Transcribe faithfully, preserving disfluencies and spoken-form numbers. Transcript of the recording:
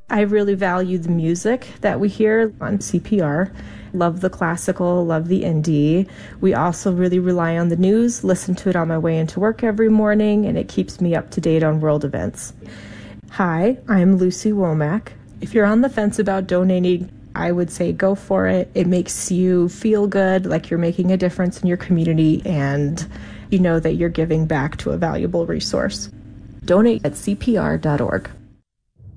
I really value the music that we hear on C P R. Love the classical, love the indie. We also really rely on the news, listen to it on my way into work every morning, and it keeps me up to date on world events. Hi, I'm Lucy Womack. If you're on the fence about donating, I would say go for it. It makes you feel good, like you're making a difference in your community, and you know that you're giving back to a valuable resource. Donate at C P R dot org.